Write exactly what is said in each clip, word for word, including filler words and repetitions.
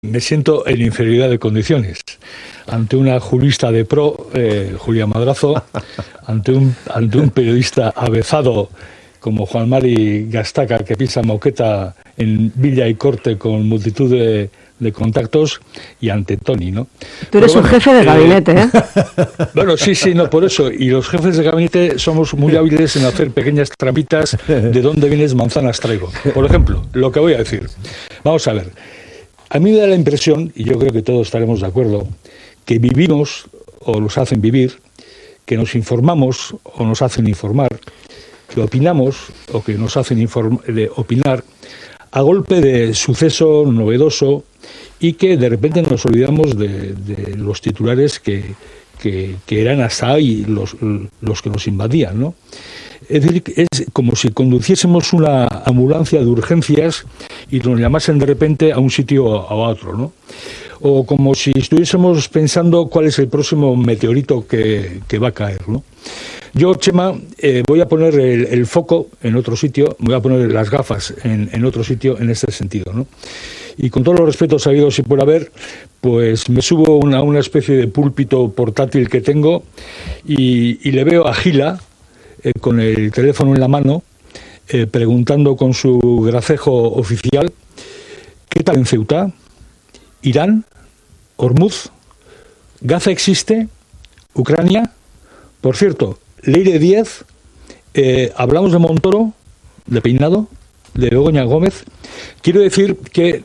me siento en inferioridad de condiciones ante una jurista de pro, eh, Julia Madrazo, ante un, ante un periodista avezado como Juan Mari Gastaca, que pisa moqueta en Villa y Corte con multitud de, de contactos, y ante Tony, ¿no? Tú eres bueno, un jefe de gabinete, ¿eh? ¿eh? Bueno, sí, sí, no, por eso. Y los jefes de gabinete somos muy hábiles en hacer pequeñas trampitas de dónde vienes manzanas traigo. Por ejemplo, lo que voy a decir. Vamos a ver. A mí me da la impresión, y yo creo que todos estaremos de acuerdo, que vivimos o nos hacen vivir, que nos informamos o nos hacen informar, que opinamos o que nos hacen inform- de opinar a golpe de suceso novedoso y que de repente nos olvidamos de, de los titulares que, que, que eran hasta ahí los, los que nos invadían, ¿no? Es decir, es como si conduciésemos una ambulancia de urgencias y nos llamasen de repente a un sitio a otro, ¿no? O como si estuviésemos pensando cuál es el próximo meteorito que, que va a caer, ¿no? Yo, Chema, eh, voy a poner el, el foco en otro sitio, voy a poner las gafas en, en otro sitio en este sentido, ¿no? Y con todos los respetos habidos y por haber, pues me subo a una, una especie de púlpito portátil que tengo y, y le veo a Gila, eh, con el teléfono en la mano, eh, preguntando con su gracejo oficial, ¿qué tal en Ceuta? ¿Irán? ¿Hormuz? ¿Gaza existe? ¿Ucrania? Por cierto, Leire Díaz, eh, hablamos de Montoro, de Peinado, de Begoña Gómez. Quiero decir que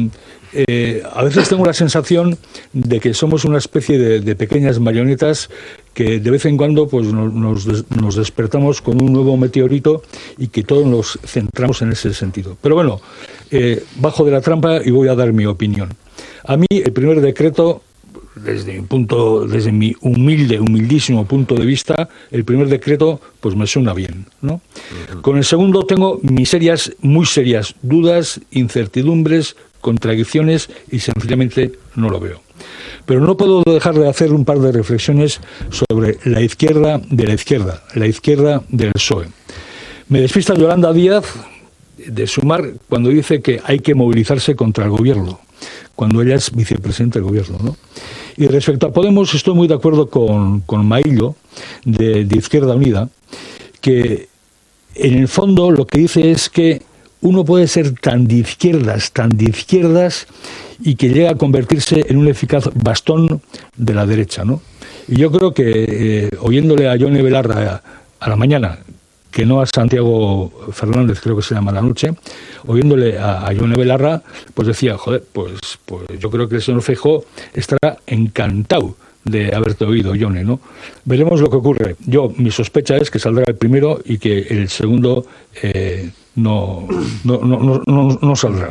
eh, a veces tengo la sensación de que somos una especie de, de pequeñas marionetas que de vez en cuando pues, nos, nos, nos despertamos con un nuevo meteorito y que todos nos centramos en ese sentido. Pero bueno, eh, bajo de la trampa y voy a dar mi opinión. A mí el primer decreto, desde mi punto, desde mi humilde, humildísimo punto de vista, el primer decreto pues me suena bien, ¿no? Uh-huh. Con el segundo tengo mis serias, muy serias dudas, incertidumbres, contradicciones y sencillamente no lo veo. Pero no puedo dejar de hacer un par de reflexiones sobre la izquierda de la izquierda, la izquierda del P S O E. Me despista Yolanda Díaz de Sumar cuando dice que hay que movilizarse contra el gobierno, cuando ella es vicepresidenta del gobierno, ¿no? Y respecto a Podemos, estoy muy de acuerdo con, con Maillo, de, de Izquierda Unida, que en el fondo lo que dice es que uno puede ser tan de izquierdas, tan de izquierdas, y que llega a convertirse en un eficaz bastón de la derecha, ¿no? Y yo creo que, eh, oyéndole a Yone Belarra a, a la mañana, que no a Santiago Fernández, creo que se llama la noche, oyéndole a, a Yone Belarra, pues decía, joder, pues, pues yo creo que el señor Feijóo estará encantado de haberte oído, Yone, ¿no? Veremos lo que ocurre. Yo, mi sospecha es que saldrá el primero y que el segundo eh, no, no, no, no, no, no saldrá.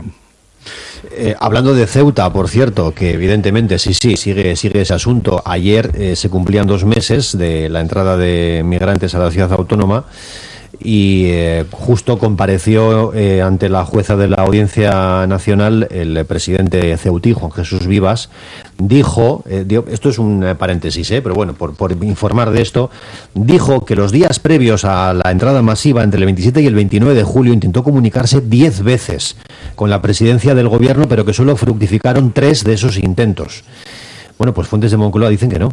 Eh, hablando de Ceuta, por cierto, que evidentemente sí, sí, sigue, sigue ese asunto. Ayer eh, se cumplían dos meses de la entrada de migrantes a la ciudad autónoma y eh, justo compareció eh, ante la jueza de la Audiencia Nacional el presidente ceutí, Juan Jesús Vivas. Dijo, eh, dio, esto es un paréntesis, eh, pero bueno, por, por informar de esto, dijo que los días previos a la entrada masiva entre el veintisiete y el veintinueve de julio intentó comunicarse diez veces con la presidencia del gobierno, pero que solo fructificaron tres de esos intentos. Bueno, pues fuentes de Moncloa dicen que no.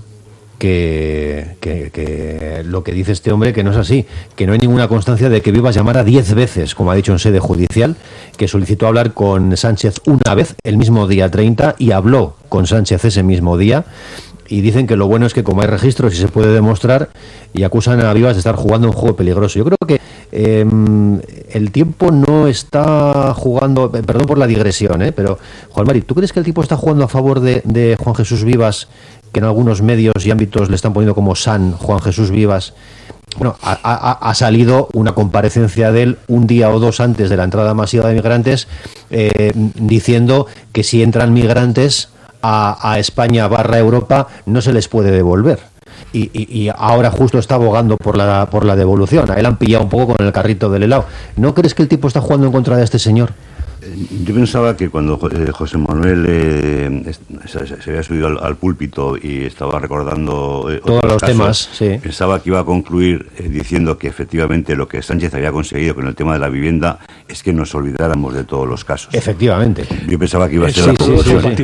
Que, que, que lo que dice este hombre que no es así, que no hay ninguna constancia de que Vivas llamara diez veces, como ha dicho en sede judicial, que solicitó hablar con Sánchez una vez, el mismo día treinta, y habló con Sánchez ese mismo día, y dicen que lo bueno es que como hay registros y se puede demostrar, y acusan a Vivas de estar jugando un juego peligroso. Yo creo que eh, el tiempo no está jugando, perdón por la digresión, ¿eh? Pero Juan Mari, ¿tú crees que el tipo está jugando a favor de, de Juan Jesús Vivas, que en algunos medios y ámbitos le están poniendo como San Juan Jesús Vivas? Bueno, ha, ha, ha salido una comparecencia de él un día o dos antes de la entrada masiva de migrantes, eh, diciendo que si entran migrantes a, a España barra Europa no se les puede devolver. Y, y, y ahora justo está abogando por la, por la devolución. A él han pillado un poco con el carrito del helado. ¿No crees que el tipo está jugando en contra de este señor? Yo pensaba que cuando eh, José Manuel eh, se, se había subido al, al púlpito y estaba recordando eh, todos los casos, temas, sí. Pensaba que iba a concluir eh, diciendo que efectivamente lo que Sánchez había conseguido con el tema de la vivienda es que nos olvidáramos de todos los casos. Efectivamente. Yo pensaba que iba a ser Sí, la sí, conclusión. sí, sí.